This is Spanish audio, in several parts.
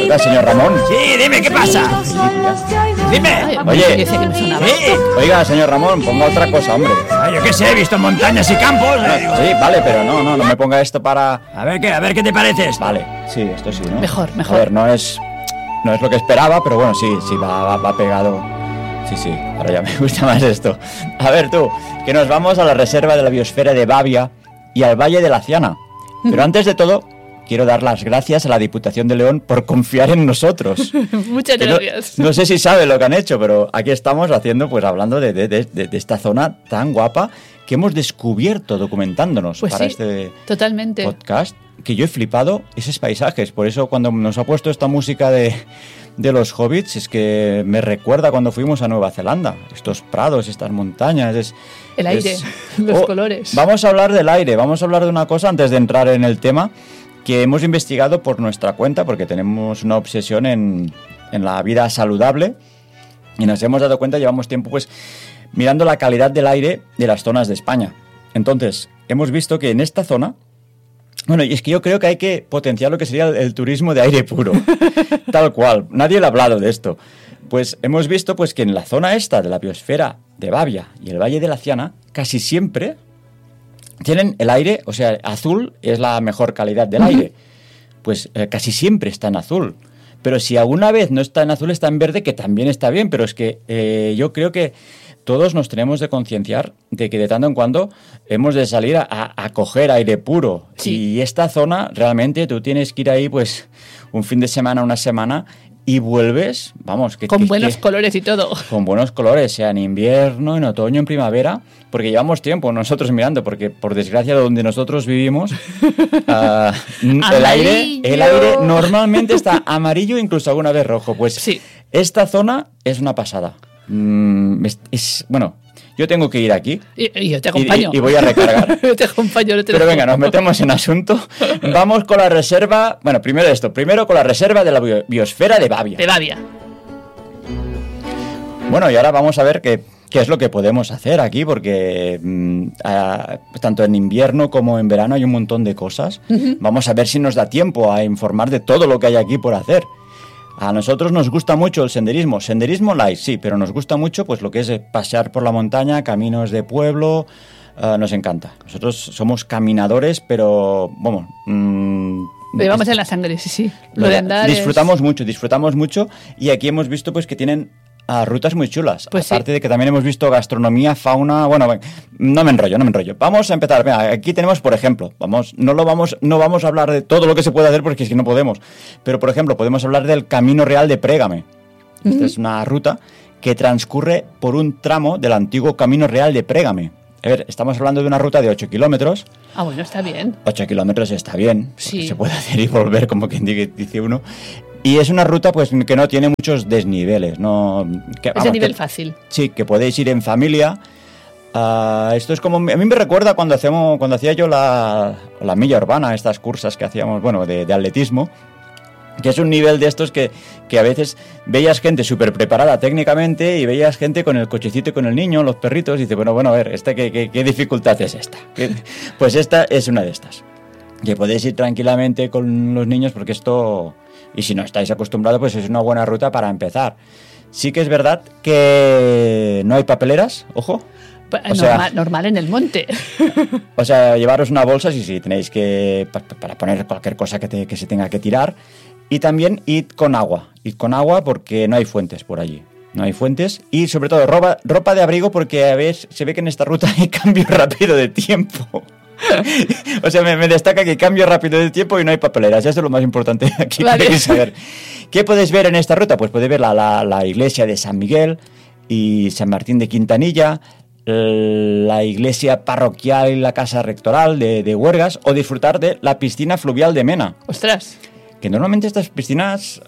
Oiga, señor Ramón. Sí, dime, ¿qué pasa? Dime. Oye, Dice que me sonaba. Sí. oiga, señor Ramón, ponga otra cosa, hombre. Yo qué sé, he visto montañas y campos. Digo, Sí, vale, pero no me ponga esto para... a ver qué te parece esto. Vale, sí, esto sí, ¿no? Mejor. A ver, no es lo que esperaba, pero bueno, sí, va pegado. Sí, ahora ya me gusta más esto. A ver tú, que nos vamos a la reserva de la biosfera de Bavia y al Valle de la Ciana. Pero antes de todo, quiero dar las gracias a la Diputación de León por confiar en nosotros. Muchas Que gracias. No sé si sabe lo que han hecho, pero aquí estamos hablando de esta zona tan guapa que hemos descubierto documentándonos Pues para sí, este totalmente. podcast, que yo he flipado esos paisajes. Por eso cuando nos ha puesto esta música de los hobbits, es que me recuerda cuando fuimos a Nueva Zelanda. Estos prados, estas montañas. El aire, los colores. Vamos a hablar del aire, vamos a hablar de una cosa antes de entrar en el tema que hemos investigado por nuestra cuenta, porque tenemos una obsesión en la vida saludable y nos hemos dado cuenta, llevamos tiempo pues mirando la calidad del aire de las zonas de España. Entonces, hemos visto que en esta zona, bueno, y es que yo creo que hay que potenciar lo que sería el turismo de aire puro, tal cual, nadie le ha hablado de esto. Pues hemos visto pues que en la zona esta de la biosfera de Bavia y el Valle de la Ciana, casi siempre tienen el aire, o sea, azul es la mejor calidad del aire. Pues casi siempre está en azul. Pero si alguna vez no está en azul, está en verde, que también está bien. Pero es que yo creo que todos nos tenemos de concienciar de que de tanto en cuando hemos de salir a coger aire puro. Sí. Y esta zona, realmente, tú tienes que ir ahí pues un fin de semana, una semana, y vuelves, vamos... Con buenos colores y todo. Con buenos colores, sea en invierno, en otoño, en primavera, porque llevamos tiempo nosotros mirando, porque por desgracia donde nosotros vivimos, el aire normalmente está amarillo, incluso alguna vez rojo. Pues sí. Esta zona es una pasada. Bueno, yo tengo que ir aquí. Y yo te acompaño. Y voy a recargar. Yo te acompaño. No te Pero dejo. venga, nos metemos en asunto. Vamos con la reserva... Bueno, primero con la reserva de la biosfera de Bavia. De Bavia. Bueno, y ahora vamos a ver qué es lo que podemos hacer aquí, porque tanto en invierno como en verano hay un montón de cosas. Vamos a ver si nos da tiempo a informar de todo lo que hay aquí por hacer. A nosotros nos gusta mucho el senderismo light, sí, pero nos gusta mucho pues lo que es pasear por la montaña, caminos de pueblo, nos encanta. Nosotros somos caminadores, pero vamos... Lo llevamos en la sangre, sí. Lo de andar disfrutamos mucho, y aquí hemos visto pues que tienen rutas muy chulas. Pues aparte de que también hemos visto gastronomía, fauna... Bueno, no me enrollo. Vamos a empezar. Venga, aquí tenemos, por ejemplo, no vamos a hablar de todo lo que se puede hacer porque es que no podemos. Pero, por ejemplo, podemos hablar del Camino Real de Prégame. Esta es una ruta que transcurre por un tramo del antiguo Camino Real de Prégame. A ver, estamos hablando de una ruta de 8 kilómetros. Ah, bueno, está bien. 8 kilómetros está bien. Sí. Se puede hacer y volver, como quien dice uno. Y es una ruta pues que no tiene muchos desniveles. Es de nivel fácil. Sí, que podéis ir en familia. Esto es como... A mí me recuerda cuando hacía yo la milla urbana, estas cursas que hacíamos, bueno, de atletismo. Que es un nivel de estos que a veces veías gente súper preparada técnicamente y veías gente con el cochecito y con el niño, los perritos, y dices, bueno, a ver, ¿qué dificultad es esta? Pues esta es una de estas. Que podéis ir tranquilamente con los niños porque esto, y si no estáis acostumbrados, pues es una buena ruta para empezar. Sí que es verdad que no hay papeleras, ojo. Normal en el monte. O sea, llevaros una bolsa si tenéis para poner cualquier cosa que se tenga que tirar. Y también id con agua porque no hay fuentes por allí. No hay fuentes y sobre todo ropa de abrigo porque a veces se ve que en esta ruta hay cambio rápido de tiempo. O sea, me destaca que cambio rápido de tiempo y no hay papeleras. Eso es lo más importante aquí. Vale. Podéis saber. ¿Qué podéis ver en esta ruta? Pues podéis ver la iglesia de San Miguel y San Martín de Quintanilla, la iglesia parroquial y la casa rectoral de Huergas, o disfrutar de la piscina fluvial de Mena. ¡Ostras! Que normalmente estas piscinas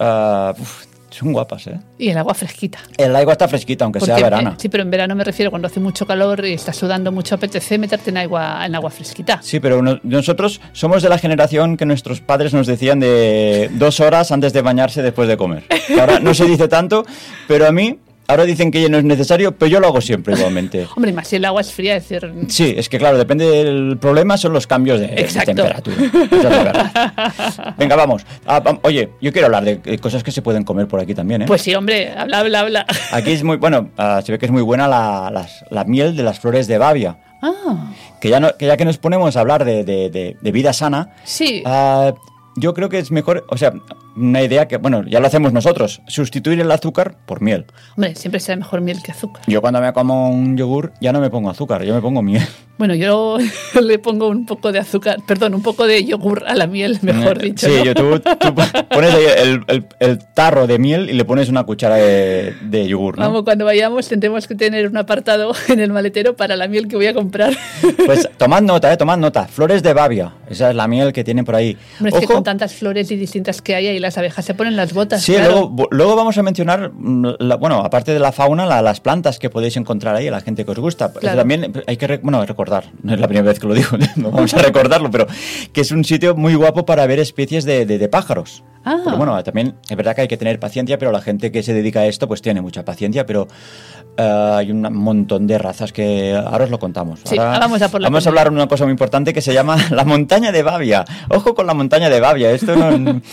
son guapas, ¿eh? Y el agua fresquita. El agua está fresquita, aunque sea verano. Sí, pero en verano me refiero cuando hace mucho calor y estás sudando mucho, apetece meterte en agua fresquita. Sí, pero nosotros somos de la generación que nuestros padres nos decían de 2 horas antes de bañarse después de comer. Que ahora no se dice tanto, pero a mí Ahora dicen que ya no es necesario, pero yo lo hago siempre igualmente. Hombre, y más si el agua es fría, es decir... Sí, es que claro, depende del problema, son los cambios de temperatura. Esa es la verdad. Venga, vamos. Oye, yo quiero hablar de cosas que se pueden comer por aquí también, ¿eh? Pues sí, hombre, habla. Aquí es muy, bueno, se ve que es muy buena la miel de las flores de Bavia. Ah, Que ya que nos ponemos a hablar de vida sana, sí. yo creo que es mejor, o sea, una idea que, bueno, ya lo hacemos nosotros, sustituir el azúcar por miel. Hombre, siempre será mejor miel que azúcar. Yo cuando me como un yogur ya no me pongo azúcar, yo me pongo miel. Bueno, yo le pongo un poco de azúcar, perdón, un poco de yogur a la miel, mejor dicho. Sí, ¿no? tú pones ahí el tarro de miel y le pones una cuchara de yogur, ¿no? Vamos, cuando vayamos tendremos que tener un apartado en el maletero para la miel que voy a comprar. Pues tomad nota. Flores de Bavia, esa es la miel que tienen por ahí. Hombre, es que con tantas flores y distintas que hay ahí, las abejas se ponen las botas. Sí, claro. luego vamos a mencionar, bueno, aparte de la fauna, las plantas que podéis encontrar ahí, a la gente que os gusta. Claro. También hay que recordar, no es la primera vez que lo digo, no vamos a recordarlo, pero que es un sitio muy guapo para ver especies de pájaros. Ah. Pero bueno, también es verdad que hay que tener paciencia, pero la gente que se dedica a esto pues tiene mucha paciencia, pero hay un montón de razas que ahora os lo contamos. Sí, ahora vamos a por la vamos a hablar de una cosa muy importante que se llama la montaña de Bavia. Ojo con la montaña de Bavia. Esto no,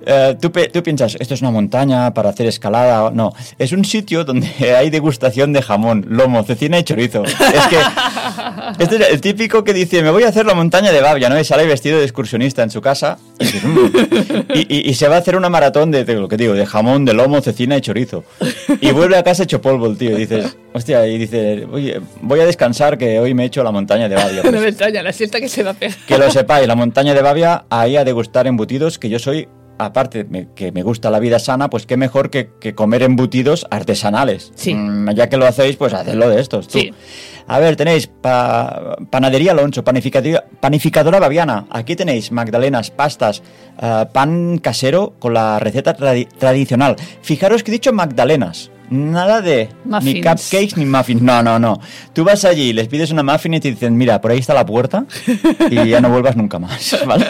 tú piensas, esto es una montaña para hacer escalada. No, es un sitio donde hay degustación de jamón, lomo, cecina y chorizo. Es que este es el típico que dice, me voy a hacer la montaña de Bavia, ¿no? Y sale vestido de excursionista en su casa y dices, y se va a hacer una maratón de lo que digo, de jamón, de lomo, cecina y chorizo. Y vuelve a casa hecho polvo el tío. Y dices, hostia, y dice, oye, voy a descansar que hoy me he hecho la montaña de Bavia. Pues, No me extraña, la siesta que se va a pegar. que lo sepáis, la montaña de Bavia, ahí a degustar embutidos, que yo soy, aparte que me gusta la vida sana, pues qué mejor que comer embutidos artesanales. Sí. Ya que lo hacéis, pues hacedlo de estos, tú. Sí. A ver, tenéis Panadería Alonso, panificadora baviana. Aquí tenéis magdalenas, pastas, pan casero con la receta tradicional. Fijaros que he dicho magdalenas. Nada de Muffins. ni cupcakes ni muffins. No. Tú vas allí, les pides una muffin y te dicen, mira, por ahí está la puerta y ya no vuelvas nunca más, ¿vale?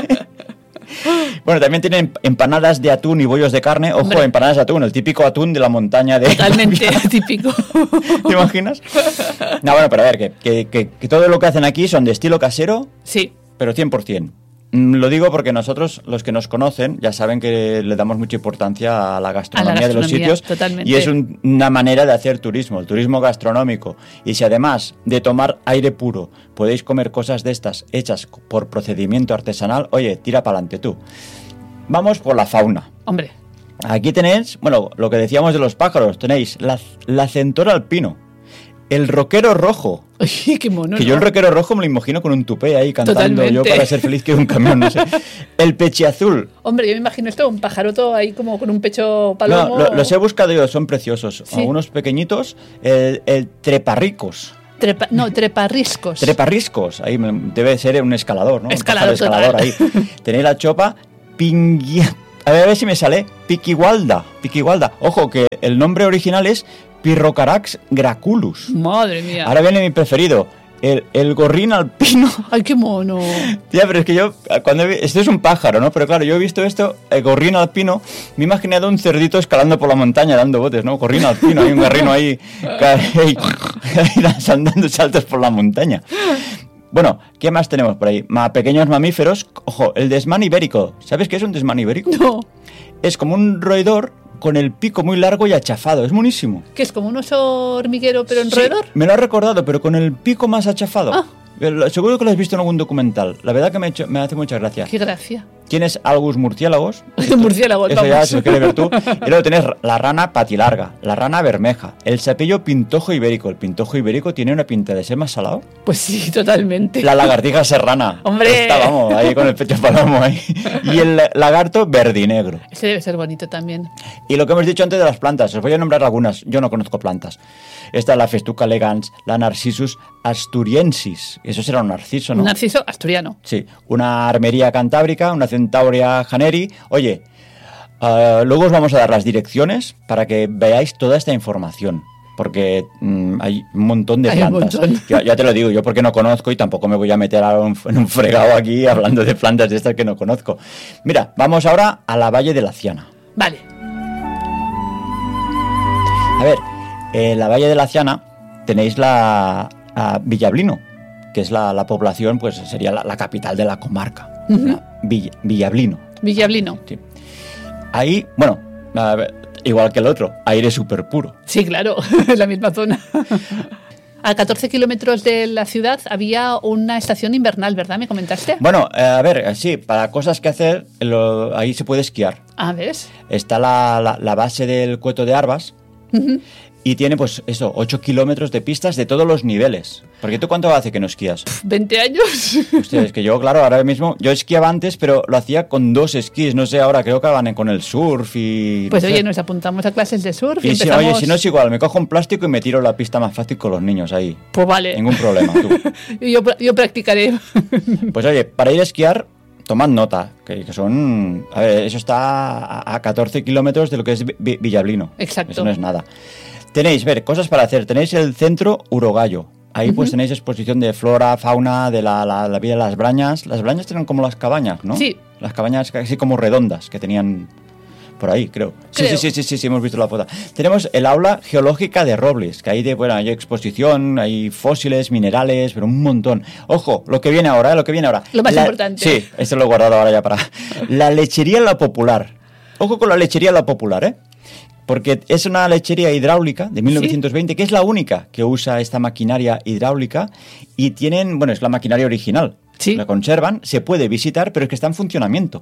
Bueno, también tienen empanadas de atún y bollos de carne. Ojo, Hombre. empanadas de atún, el típico atún de la montaña de... Totalmente típico. ¿Te imaginas? No, bueno, pero a ver, que todo lo que hacen aquí son de estilo casero, Sí. pero 100%. Lo digo porque nosotros, los que nos conocen, ya saben que le damos mucha importancia a la gastronomía de los sitios. Totalmente. Y es una manera de hacer turismo, el turismo gastronómico. Y si además de tomar aire puro podéis comer cosas de estas hechas por procedimiento artesanal, oye, tira para adelante tú. Vamos por la fauna. Hombre, Aquí tenéis, bueno, lo que decíamos de los pájaros, tenéis la centora alpino, el roquero rojo. ay, qué mono. Que yo el roquero rojo me lo imagino con un tupé ahí cantando, Totalmente. yo para ser feliz que un camión, no sé. El pechiazul. Hombre, yo me imagino esto, un pajaroto ahí como con un pecho palomo. No, los he buscado yo, son preciosos. Sí. Algunos pequeñitos. El treparricos. Treparriscos. Treparriscos. Ahí debe ser un escalador, ¿no? Escalador, Un pájaro escalador total. ahí. Tenéis la chopa pinguia. A ver si me sale. Piquiwalda. Ojo, que el nombre original es Pirrocarax graculus. Madre mía. Ahora viene mi preferido. El gorrín alpino. Ay, qué mono. Ya, pero es que yo, esto es un pájaro, ¿no? Pero claro, yo he visto esto, el gorrín alpino, me he imaginado un cerdito escalando por la montaña dando botes, ¿no? Gorrín alpino, hay un garrino ahí, dando saltos por la montaña. Bueno, ¿qué más tenemos por ahí? Pequeños mamíferos. Ojo, el desmán ibérico. ¿Sabes qué es un desmán ibérico? No. Es como un roedor con el pico muy largo y achafado. Es buenísimo. ¿Qué es como un oso hormiguero pero en Sí, roedor? me lo ha recordado, pero con el pico más achafado. Ah. Seguro que lo has visto en algún documental. La verdad que me hace mucha gracia. Qué gracia. Tienes algus murciélagos. Murciélagos, Eso ya vamos. se lo quieres ver tú. Y luego tienes la rana patilarga, la rana bermeja, el sapillo pintojo ibérico. El pintojo ibérico tiene una pinta de ser más salado. Pues sí, totalmente. La lagartija serrana. ¡Hombre! Esta, vamos, ahí con el pecho palomo ahí. Y el lagarto verdinegro. Ese debe ser bonito también. Y lo que hemos dicho antes de las plantas, os voy a nombrar algunas. Yo no conozco plantas. Esta es la Festuca elegans, la Narcissus asturiensis. Eso será un narciso, ¿no? Un narciso asturiano. Sí, una armería cantábrica, una centaurea janeri. Oye, luego os vamos a dar las direcciones para que veáis toda esta información. Porque hay un montón de Hay un plantas. montón. Ya te lo digo, yo porque no conozco y tampoco me voy a meter en un fregado aquí hablando de plantas de estas que no conozco. Mira, vamos ahora a la Valle de la Ciana. Vale. A ver, En la Valle de la Ciana tenéis a Villablino, que es la población, pues sería la capital de la comarca. Villablino. Villablino. Sí. Ahí, bueno, igual que el otro, aire súper puro. Sí, claro, en la misma zona. A 14 kilómetros de la ciudad había una estación invernal, ¿verdad? ¿Me comentaste? Bueno, a ver, sí, para cosas que hacer, ahí se puede esquiar. Ah, ¿ves? Está la base del Cueto de Arbas. Y tiene, pues, 8 kilómetros de pistas de todos los niveles. Porque ¿tú cuánto hace que no esquías? 20 años. Hostia, es que yo, claro, ahora mismo, yo esquiaba antes, pero lo hacía con 2 esquís. No sé, ahora creo que van con el surf y... Pues no oye, sé. nos apuntamos a clases de surf y Y empezamos... oye, si no es igual, me cojo un plástico y me tiro la pista más fácil con los niños ahí. Pues vale. Ningún problema, tú. Yo practicaré. Pues oye, para ir a esquiar, tomad nota, que son... A ver, eso está a 14 kilómetros de lo que es Villablino. Exacto. Eso no es nada. Tenéis, cosas para hacer. Tenéis el centro Urogallo. Ahí pues tenéis exposición de flora, fauna, de la vida de las brañas. Las brañas tienen como las cabañas, ¿no? Sí. Las cabañas casi como redondas que tenían por ahí, creo. Sí, hemos visto la foto. Tenemos el aula geológica de Robles, que ahí hay exposición, hay fósiles, minerales, pero un montón. Ojo, lo que viene ahora. Lo más importante. Sí, esto lo he guardado ahora ya para... La lechería La Popular. Ojo con la lechería La Popular, ¿eh? Porque es una lechería hidráulica de 1920, que es la única que usa esta maquinaria hidráulica y tienen, bueno, es la maquinaria original. Sí. La conservan, se puede visitar, pero es que está en funcionamiento.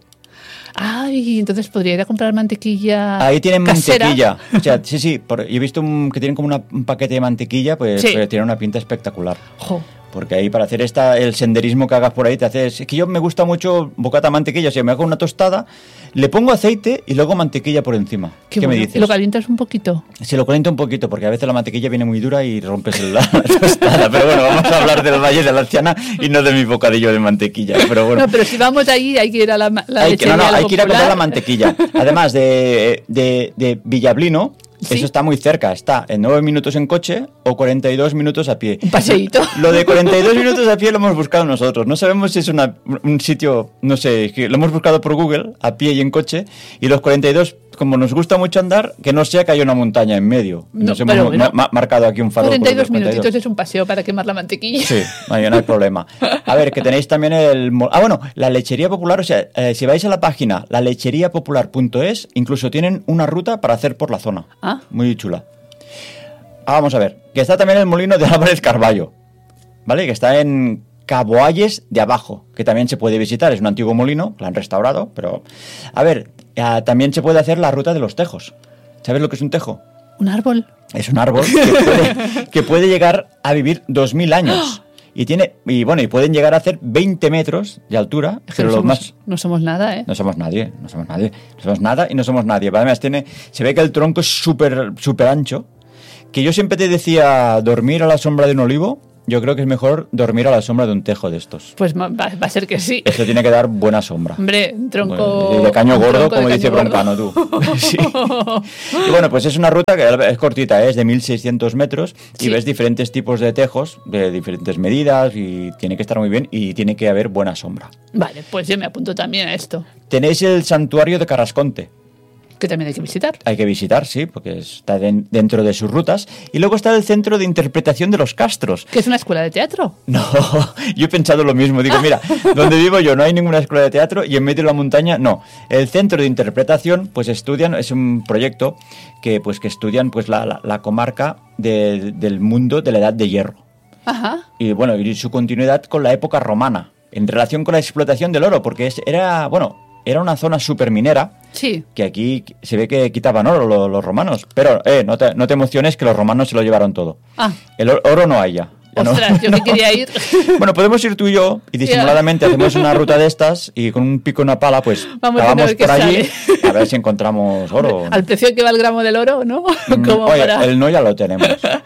Ay, entonces podría ir a comprar mantequilla. Ahí tienen casera. mantequilla. O sea, sí, yo he visto que tienen como un paquete de mantequilla, pues tiene una pinta espectacular. Jo. Porque ahí para hacer el senderismo que hagas por ahí te haces... Es que yo me gusta mucho bocata mantequilla, o sea, me hago una tostada, le pongo aceite y luego mantequilla por encima. ¿Qué bueno. me dices? ¿Y lo calientas un poquito? Sí, lo caliento un poquito, porque a veces la mantequilla viene muy dura y rompes la tostada. Pero bueno, vamos a hablar del Valle de la Ciana y no de mi bocadillo de mantequilla. Pero bueno. No, pero si vamos ahí hay que ir a la hay que ir a popular. comprar la mantequilla. Además de Villablino, ¿Sí? Eso está muy cerca, está en 9 minutos en coche o 42 minutos a pie. Un paseíto. Lo de 42 minutos a pie lo hemos buscado nosotros. No sabemos si es un sitio, no sé, que lo hemos buscado por Google, a pie y en coche, y los 42, como nos gusta mucho andar, que no sea que haya una montaña en medio. Nos hemos marcado aquí un farol. 42 minutitos es un paseo para quemar la mantequilla. Sí, no hay problema. A ver, que tenéis también la lechería popular, o sea, si vais a la página lalecheriapopular.es, incluso tienen una ruta para hacer por la zona. Ah. Muy chula. Vamos a ver, que está también el molino de Álvarez Carballo, ¿vale? Que está en Caboalles de Abajo, que también se puede visitar. Es un antiguo molino, lo han restaurado, pero... A ver, también se puede hacer la ruta de los tejos. ¿Sabes lo que es un tejo? ¿Un árbol? Es un árbol que puede llegar a vivir 2000 años. Y pueden llegar a hacer 20 metros de altura. Es que pero no somos nada, ¿eh? No somos nadie. No somos nada y no somos nadie. Además, se ve que el tronco es súper ancho. Que yo siempre te decía, dormir a la sombra de un olivo, yo creo que es mejor dormir a la sombra de un tejo de estos. Pues va a ser que sí. Eso tiene que dar buena sombra. Hombre, un tronco... De caño gordo, como dice Broncano, tú. Sí. Y bueno, pues es una ruta que es cortita, es de 1600 metros, y ves diferentes tipos de tejos, de diferentes medidas, y tiene que estar muy bien, y tiene que haber buena sombra. Vale, pues yo me apunto también a esto. Tenéis el santuario de Carrasconte. Que también hay que visitar. Hay que visitar, sí, porque está dentro de sus rutas. Y luego está el Centro de Interpretación de los Castros. ¿Que es una escuela de teatro? No, yo he pensado lo mismo. Digo, mira, donde vivo yo no hay ninguna escuela de teatro y en medio de la montaña no. El Centro de Interpretación, pues estudian, es un proyecto que estudian pues la comarca del mundo de la Edad de Hierro. Ajá. Y bueno, y su continuidad con la época romana, en relación con la explotación del oro, porque era una zona superminera. Sí. Que aquí se ve que quitaban oro los romanos. Pero no te emociones, que los romanos se lo llevaron todo. Ah. El oro no hay ya. Ostras, yo que quería ir. Bueno, podemos ir tú y yo y disimuladamente hacemos una ruta de estas y con un pico y una pala pues vamos por allí a ver si encontramos oro. Al precio que va el gramo del oro, ¿no? El no ya lo tenemos.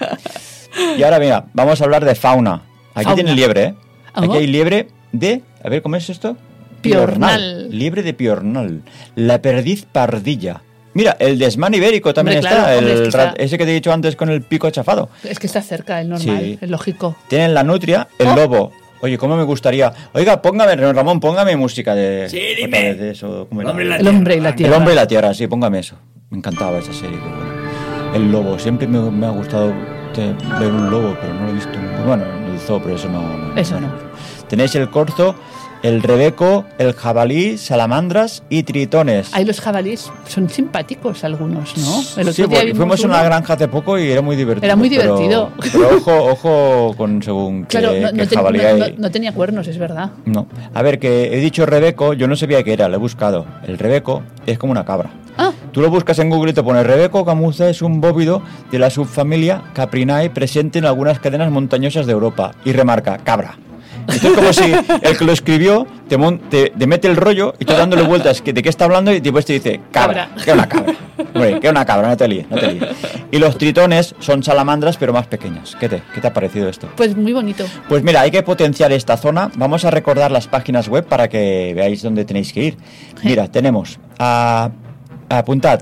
Y ahora mira, vamos a hablar de fauna. Aquí tiene liebre, ¿eh? Aquí hay liebre de... A ver, ¿cómo es esto? Piornal. Liebre de Piornal. La perdiz pardilla. Mira, el desmán ibérico también ese que te he dicho antes con el pico achafado. Es que está cerca, es normal, sí. Es lógico. Tienen la nutria, el lobo. Oye, ¿cómo me gustaría? Oiga, Ramón, póngame música de... Sí, dime. De eso, El hombre y la tierra. El hombre y la tierra, sí, póngame eso. Me encantaba esa serie, qué bueno. el lobo. Siempre me ha gustado ver un lobo, pero no lo he visto. Bueno, en el zoo, pero eso no. Eso no. Tenéis el corzo, el rebeco, el jabalí, salamandras y tritones. Ahí los jabalíes son simpáticos algunos, ¿no? El otro Sí, día porque vimos fuimos a uno. una granja hace poco y era muy divertido. Era muy divertido. Pero ojo con según Claro, qué jabalí hay. no tenía cuernos, es verdad. No. A ver, que he dicho rebeco, yo no sabía qué era, lo he buscado. El rebeco es como una cabra. Ah, Tú lo buscas en Google y te pones rebeco camuza es un bóvido de la subfamilia Caprinae presente en algunas cadenas montañosas de Europa. Y remarca, cabra. Entonces como si el que lo escribió te mete el rollo y tú dándole vueltas de qué está hablando y después te dice, cabra. ¿Qué es una cabra? Hombre, ¿qué es una cabra? No te líes. Y los tritones son salamandras pero más pequeñas. ¿Qué te ha parecido esto? pues muy bonito. Pues mira, hay que potenciar esta zona. Vamos a recordar las páginas web para que veáis dónde tenéis que ir. Mira, tenemos apuntad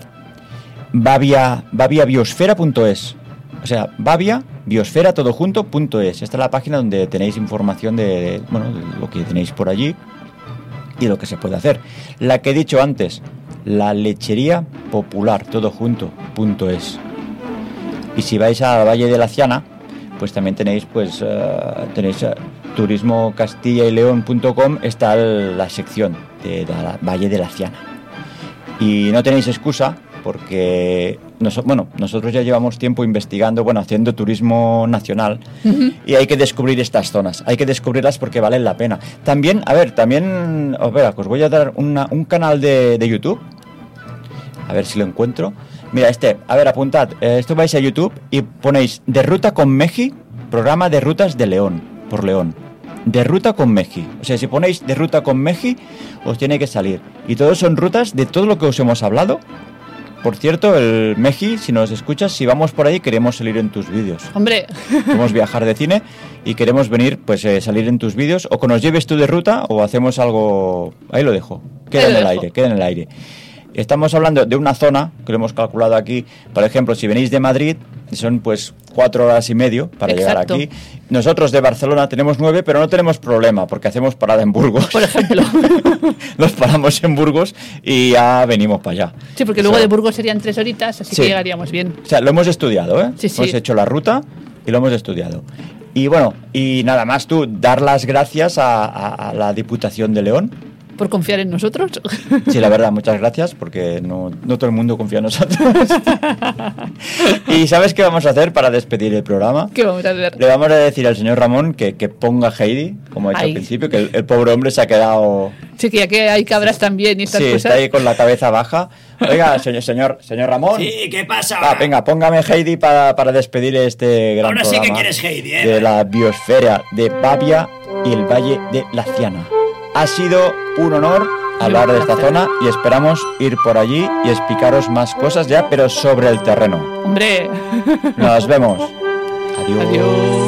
baviabiosfera.es. O sea, Bavia, biosfera, todo junto, .es. Esta es la página donde tenéis información de lo que tenéis por allí y lo que se puede hacer. La que he dicho antes, la lechería popular, todo junto, .es. Y si vais al Valle de la Ciana, pues también tenéis turismocastilla-y-león.com, está la sección de la Valle de la Ciana. Y no tenéis excusa porque nosotros ya llevamos tiempo investigando, haciendo turismo nacional y hay que descubrir estas zonas, hay que descubrirlas porque valen la pena. También, os voy a dar un canal de YouTube, a ver si lo encuentro. Mira, apuntad, esto vais a YouTube y ponéis De Ruta con Meji, programa de rutas de León, por León. De Ruta con Meji. O sea, si ponéis De Ruta con Meji, os tiene que salir. Y todos son rutas de todo lo que os hemos hablado. Por cierto, el Meji, si nos escuchas, si vamos por ahí, queremos salir en tus vídeos. Hombre. Queremos viajar de cine y queremos venir, salir en tus vídeos. O que nos lleves tú de ruta o hacemos algo... Ahí lo dejo. Queda en el aire. Estamos hablando de una zona que lo hemos calculado aquí. Por ejemplo, si venís de Madrid, son 4 horas y medio para Exacto. llegar aquí. Nosotros de Barcelona tenemos 9, pero no tenemos problema porque hacemos parada en Burgos. Por ejemplo. Nos paramos en Burgos y ya venimos para allá. Sí, porque luego de Burgos serían 3 horitas, así que llegaríamos bien. O sea, lo hemos estudiado, ¿eh? Sí. Hemos hecho la ruta y lo hemos estudiado. Y y nada más tú, dar las gracias a la Diputación de León. Por confiar en nosotros. Sí, la verdad, muchas gracias, porque no todo el mundo confía en nosotros. ¿Y sabes qué vamos a hacer para despedir el programa? ¿Qué vamos a hacer? Le vamos a decir al señor Ramón que ponga Heidi, como ha hecho al principio, que el pobre hombre se ha quedado... Sí, que ya que hay cabras también y estas cosas. Sí, está ahí con la cabeza baja. Oiga, señor Ramón. Sí, ¿qué pasa? Venga, póngame Heidi para despedir este gran Ahora programa. sí que quieres Heidi, ¿eh? De la biosfera de Bavia y el Valle de la Ciana. Ha sido un honor hablar de esta zona y esperamos ir por allí y explicaros más cosas ya, pero sobre el terreno. Hombre. Nos vemos. Adiós. Adiós.